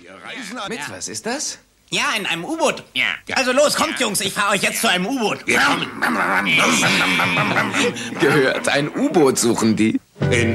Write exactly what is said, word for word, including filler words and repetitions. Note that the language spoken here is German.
Wir reisen Mit was ist das? Ja, in einem U-Boot. Ja. Also los, kommt, Jungs, ich fahre euch jetzt zu einem U-Boot. Wir kommen. Gehört, ein U-Boot suchen die. In